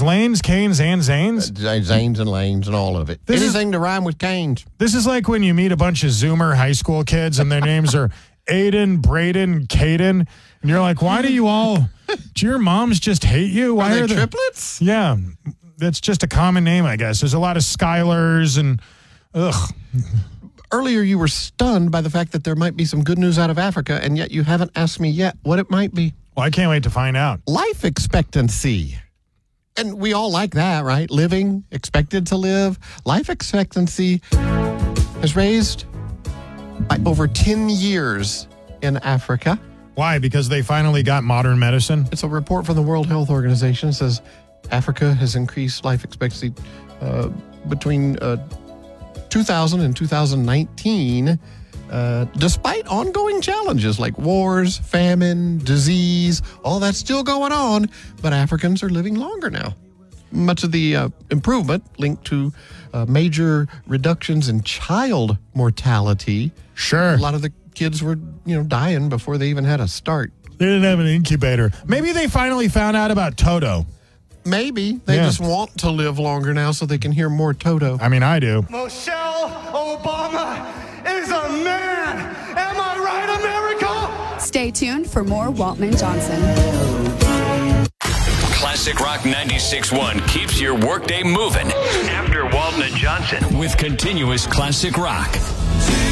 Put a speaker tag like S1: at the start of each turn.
S1: There's Lanes, Canes, and Zanes?
S2: Zanes and Lanes and all of it. Anything to rhyme with Canes.
S1: This is like when you meet a bunch of Zoomer high school kids and their names are Aiden, Braden, Caden. And you're like, why do your moms just hate you? Why
S2: are they triplets?
S1: Yeah. That's just a common name, I guess. There's a lot of Skylers and ugh.
S2: Earlier, you were stunned by the fact that there might be some good news out of Africa, and yet you haven't asked me yet what it might be.
S1: Well, I can't wait to find out.
S2: Life expectancy. And we all like that, right? Living, expected to live. Life expectancy has raised by over 10 years in Africa.
S1: Why? Because they finally got modern medicine?
S2: It's a report from the World Health Organization. It says Africa has increased life expectancy between 2000 and 2019, despite ongoing challenges like wars, famine, disease, all that's still going on, but Africans are living longer now. Much of the improvement linked to major reductions in child mortality.
S1: Sure.
S2: A lot of the kids were, dying before they even had a start.
S1: They didn't have an incubator. Maybe they finally found out about Toto.
S2: Maybe. They just want to live longer now so they can hear more Toto.
S1: I mean, I do.
S3: Michelle Obama is a man. Am I right, America?
S4: Stay tuned for more Waltman Johnson.
S5: Classic Rock 96.1 keeps your workday moving. After Walton and Johnson with continuous classic rock.